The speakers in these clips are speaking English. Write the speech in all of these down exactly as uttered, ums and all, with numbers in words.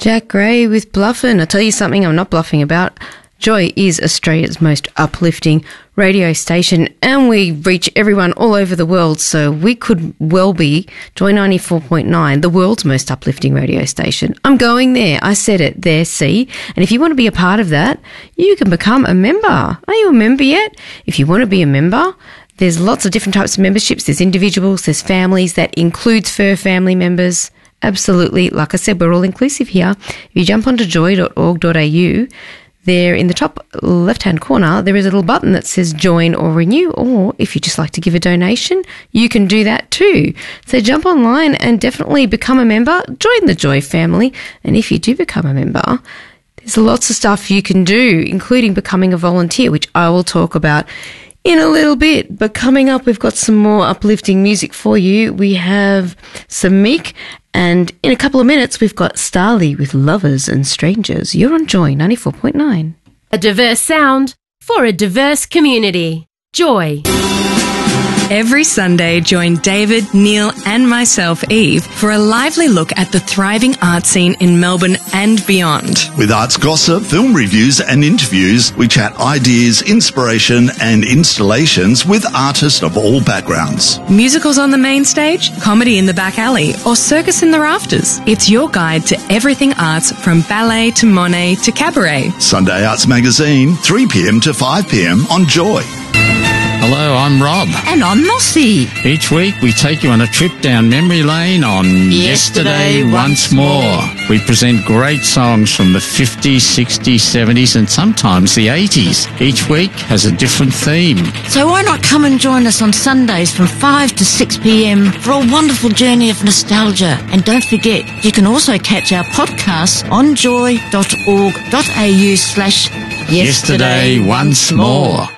Jack Gray with Bluffin'. I'll tell you something I'm not bluffing about. Joy is Australia's most uplifting radio station, and we reach everyone all over the world, so we could well be Joy ninety-four point nine, the world's most uplifting radio station. I'm going there. I said it there, see? And if you want to be a part of that, you can become a member. Are you a member yet? If you want to be a member, there's lots of different types of memberships. There's individuals, there's families. That includes fur family members. Absolutely. Like I said, we're all inclusive here. If you jump onto joy dot org dot a u, there in the top left-hand corner, there is a little button that says join or renew, or if you just like to give a donation, you can do that too. So jump online and definitely become a member, join the Joy family, and if you do become a member, there's lots of stuff you can do, including becoming a volunteer, which I will talk about in a little bit. But coming up, we've got some more uplifting music for you. We have some Meek, and in a couple of minutes, we've got Starly with Lovers and Strangers. You're on Joy ninety-four point nine. A diverse sound for a diverse community. Joy. Every Sunday, join David, Neil and myself, Eve, for a lively look at the thriving art scene in Melbourne and beyond. With arts gossip, film reviews and interviews, we chat ideas, inspiration and installations with artists of all backgrounds. Musicals on the main stage, comedy in the back alley, or circus in the rafters. It's your guide to everything arts, from ballet to Monet to cabaret. Sunday Arts Magazine, three p.m. to five p.m. on Joy. Hello, I'm Rob. And I'm Mossy. Each week we take you on a trip down memory lane on Yesterday, Yesterday Once More. We present great songs from the fifties, sixties, seventies and sometimes the eighties. Each week has a different theme. So why not come and join us on Sundays from five to six p.m. for a wonderful journey of nostalgia. And don't forget, you can also catch our podcasts on joy dot org dot a u slash Yesterday Once More.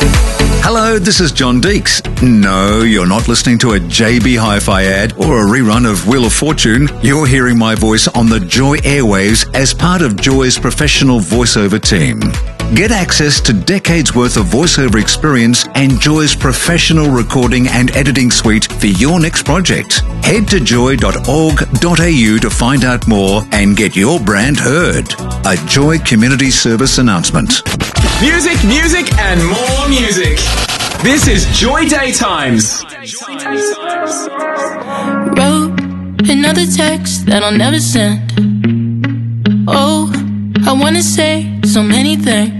Hello, this is John Deeks. No, you're not listening to a J B Hi-Fi ad or a rerun of Wheel of Fortune. You're hearing my voice on the Joy airwaves as part of Joy's professional voiceover team. Get access to decades worth of voiceover experience and Joy's professional recording and editing suite for your next project. Head to joy dot org dot a u to find out more and get your brand heard. A Joy Community Service announcement. Music, music, and more music. This is Joy Daytimes. Wrote another text that I'll never send. Oh, I wanna say so many things.